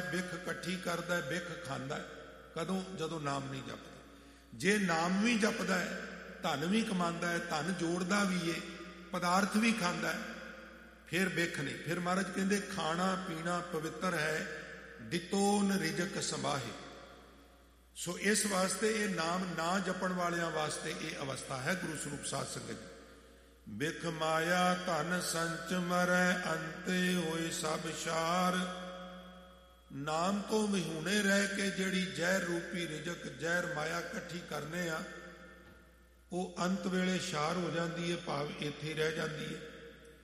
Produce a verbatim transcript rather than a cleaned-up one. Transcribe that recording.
ਬਿਖ ਇਕੱਠੀ ਕਰਦਾ ਹੈ, ਬਿਖ ਖਾਂਦਾ ਹੈ। ਕਦੋਂ? ਜਦੋਂ ਨਾਮ ਨਹੀਂ ਜਪਦਾ। ਜੇ ਨਾਮ ਵੀ ਜਪਦਾ ਹੈ, ਧਨ ਵੀ ਕਮਾਉਂਦਾ ਹੈ, ਧਨ ਜੋੜਦਾ ਵੀ ਹੈ, ਪਦਾਰਥ ਵੀ ਖਾਂਦਾ ਹੈ, ਫਿਰ ਬਿਖ ਨਹੀਂ। ਫਿਰ ਮਹਾਰਾਜ ਕਹਿੰਦੇ ਖਾਣਾ ਪੀਣਾ ਪਵਿੱਤਰ ਹੈ, ਦਿੱਤੋ ਨ ਰਿਜਕ ਸੰਭਾਹੇ। ਸੋ ਇਸ ਵਾਸਤੇ ਇਹ ਨਾਮ ਨਾ ਜਪਣ ਵਾਲਿਆਂ ਵਾਸਤੇ ਇਹ ਅਵਸਥਾ ਹੈ ਗੁਰੂ ਸਰੂਪ ਸਾਧ ਸੰਗਤ। ਬਿਖ ਮਾਇਆ ਧਨ ਸੰਚ ਮਰੈ, ਅੰਤੇ ਹੋਏ ਸਭ ਛਾਰ। ਨਾਮ ਤੋਂ ਵਿਹੂਣੇ ਰਹਿ ਕੇ ਜਿਹੜੀ ਜ਼ਹਿਰ ਰੂਪੀ ਰਿਜਕ, ਜ਼ਹਿਰ ਮਾਇਆ ਇਕੱਠੀ ਕਰਨੇ ਆ, ਉਹ ਅੰਤ ਵੇਲੇ ਛਾਰ ਹੋ ਜਾਂਦੀ ਹੈ, ਭਾਵ ਇੱਥੇ ਰਹਿ ਜਾਂਦੀ ਹੈ।